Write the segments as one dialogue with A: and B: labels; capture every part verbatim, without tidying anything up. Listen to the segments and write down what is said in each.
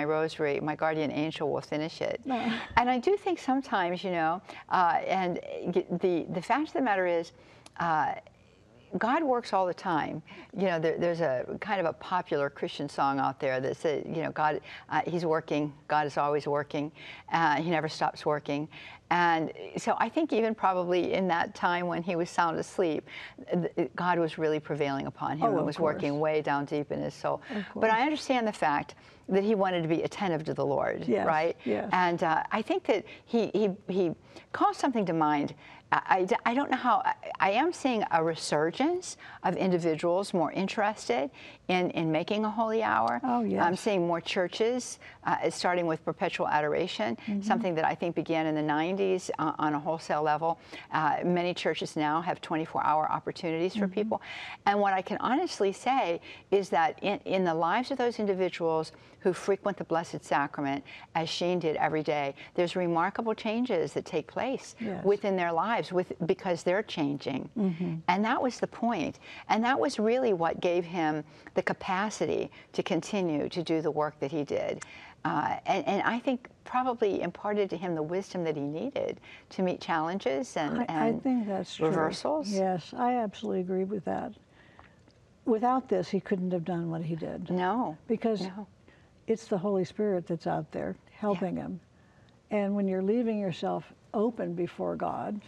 A: rosary, my guardian angel will finish it.
B: No.
A: And I do think sometimes, you know, uh, and the, the fact of the matter is, uh, God works all the time. You know, there, there's a kind of a popular Christian song out there that says, you know, God, uh, He's working. God is always working. Uh, he never stops working. And so I think even probably in that time when he was sound asleep, God was really prevailing upon him
B: oh,
A: and was
B: course.
A: working way down deep in his soul. But I understand the fact that he wanted to be attentive to the Lord,
B: yes,
A: right?
B: Yes.
A: And uh, I think that he, he, he calls something to mind. I, I don't know how, I, I am seeing a resurgence of individuals more interested in, in making a holy hour.
B: Oh, yes.
A: I'm seeing more churches, uh, starting with perpetual adoration, mm-hmm. something that I think began in the nineties uh, on a wholesale level. Uh, many churches now have twenty-four hour opportunities for mm-hmm. people. And what I can honestly say is that in, in the lives of those individuals who frequent the Blessed Sacrament, as Sheen did every day, there's remarkable changes that take place
B: yes.
A: within their lives with, because they're changing. Mm-hmm. And that was the point. And that was really what gave him the capacity to continue to do the work that he did. Uh, and, and I think probably imparted to him the wisdom that he needed to meet challenges and,
B: I,
A: and
B: I think that's
A: reversals.
B: True. Yes, I absolutely agree with that. Without this, he couldn't have done what he did.
A: No.
B: Because
A: no.
B: it's the Holy Spirit that's out there helping yeah. him. And when you're leaving yourself open before God,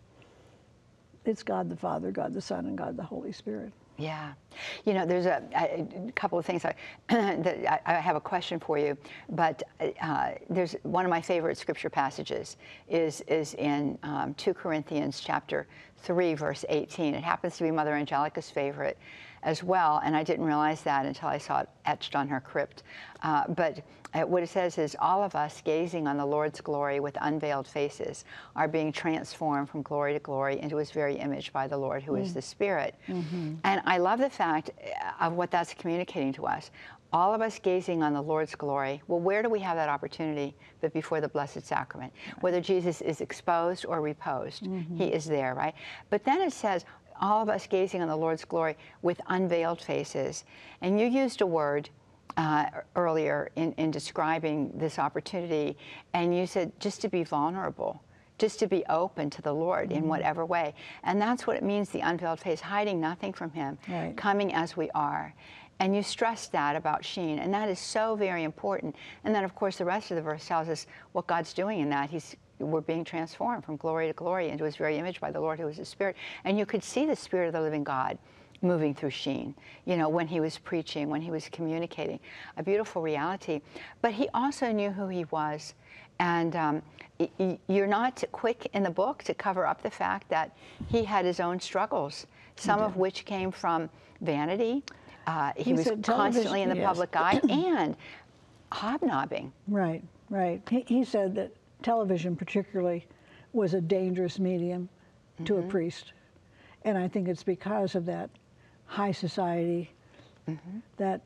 B: it's God the Father, God the Son, and God the Holy Spirit.
A: Yeah. You know, there's a, a couple of things I, that I, I have a question for you, but uh, there's one of my favorite scripture passages is, is in um, Second Corinthians chapter three, verse eighteen. It happens to be Mother Angelica's favorite as well, and I didn't realize that until I saw it etched on her crypt. Uh, but uh, what it says is, all of us gazing on the Lord's glory with unveiled faces are being transformed from glory to glory into his very image by the Lord, who mm. is the Spirit. Mm-hmm. And I love the fact of what that's communicating to us. All of us gazing on the Lord's glory. Well, where do we have that opportunity but before the Blessed Sacrament? Right. Whether Jesus is exposed or reposed, mm-hmm. he is there, right? But then it says, all of us gazing on the Lord's glory with unveiled faces. And you used a word uh, earlier in, in describing this opportunity, and you said just to be vulnerable, just to be open to the Lord mm-hmm. in whatever way. And that's what it means, the unveiled face, hiding nothing from him, right. coming as we are. And you stressed that about Sheen, and that is so very important. And then, of course, the rest of the verse tells us what God's doing in that. He's We're being transformed from glory to glory into his very image by the Lord, who is the Spirit. And you could see the Spirit of the living God moving through Sheen, you know, when he was preaching, when he was communicating, a beautiful reality. But he also knew who he was. And um, you're not quick in the book to cover up the fact that he had his own struggles, some of which came from vanity. Uh, he, he was constantly in the yes. public eye, and hobnobbing.
B: Right, right. He, he said that television particularly was a dangerous medium mm-hmm. to a priest. And I think it's because of that high society, mm-hmm. that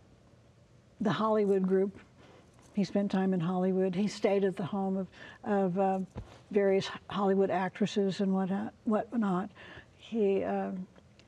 B: the Hollywood group, he spent time in Hollywood. He stayed at the home of, of uh, various Hollywood actresses and what, whatnot. He um,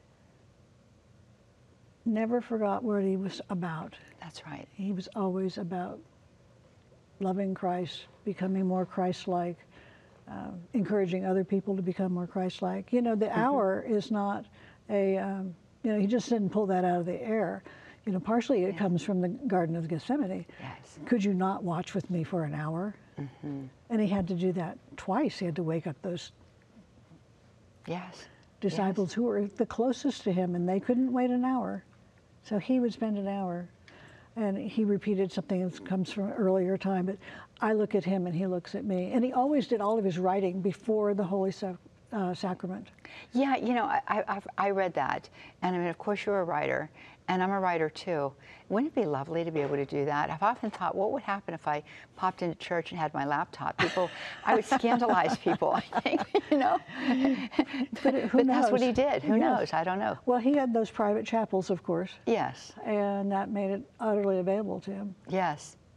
B: never forgot what he was about.
A: That's right.
B: He was always about loving Christ, becoming more Christ-like, uh, encouraging other people to become more Christ-like. You know, the mm-hmm. hour is not a, um, you know, he just didn't pull that out of the air. You know, partially it yeah. comes from the Garden of Gethsemane.
A: Yes.
B: Could you not watch with me for an hour? Mm-hmm. And he had to do that twice. He had to wake up those
A: yes.
B: disciples
A: yes.
B: who were the closest to him, and they couldn't wait an hour. So he would spend an hour. And he repeated something that comes from an earlier time, but I look at him and he looks at me. And he always did all of his writing before the Holy Sac uh, Sacrament.
A: Yeah, you know, I, I, I read that. And I mean, of course, you're a writer, and I'm a writer too. Wouldn't it be lovely to be able to do that? I've often thought, what would happen if I popped into church and had my laptop? People, I would scandalize people, I think, you know?
B: But, who
A: but
B: knows?
A: That's what he did. Who
B: yes.
A: knows? I don't know.
B: Well, he had those private chapels, of course.
A: Yes.
B: And that made it utterly available to him.
A: Yes.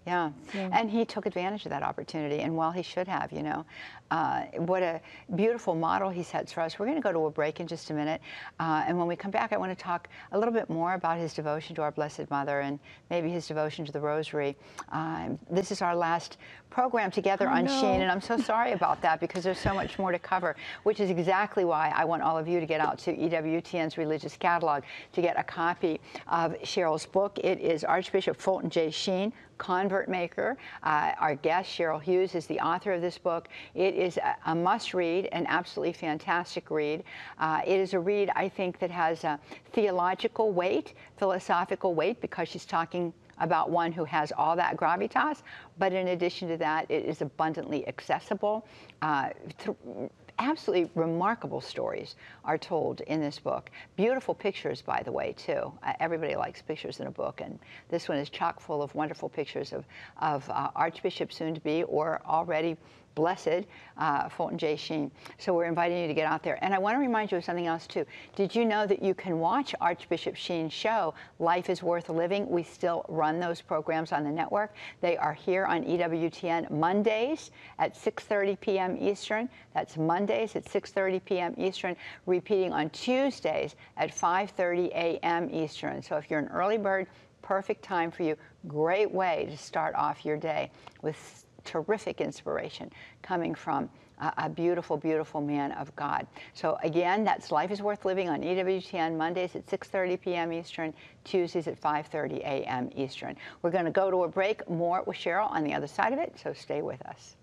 A: Yeah,
B: So-
A: and he took advantage of that opportunity, and well, he should have, you know. Uh, what a beautiful model he sets for us. We're going to go to a break in just a minute, uh, and when we come back, I want to talk a little bit more about his devotion to our Blessed Mother and maybe his devotion to the Rosary. Um, this is our last program together
B: I
A: on
B: know.
A: Sheen, and I'm so sorry about that because there's so much more to cover, which is exactly why I want all of you to get out to E W T N's Religious Catalog to get a copy of Cheryl's book. It is Archbishop Fulton J. Sheen, Convert Maker. Uh, our guest, Cheryl Hughes, is the author of this book. It is a, a must-read, an absolutely fantastic read. Uh, it is a read, I think, that has a theological weight, philosophical weight, because she's talking about one who has all that gravitas, but in addition to that, it is abundantly accessible. Uh, th Absolutely remarkable stories are told in this book. Beautiful pictures, by the way, too. Uh, everybody likes pictures in a book, and this one is chock full of wonderful pictures of, of uh, Archbishop soon-to-be or already blessed uh, Fulton J. Sheen. So we're inviting you to get out there. And I want to remind you of something else, too. Did you know that you can watch Archbishop Sheen's show, Life is Worth Living? We still run those programs on the network. They are here on E W T N Mondays at six thirty p m Eastern. That's Mondays at six thirty p m Eastern, repeating on Tuesdays at five thirty a m Eastern. So if you're an early bird, perfect time for you. Great way to start off your day with terrific inspiration coming from a, a beautiful, beautiful man of God. So again, that's Life is Worth Living on E W T N Mondays at six thirty p m Eastern, Tuesdays at five thirty a m Eastern. We're going to go to a break, more with Cheryl on the other side of it, so stay with us.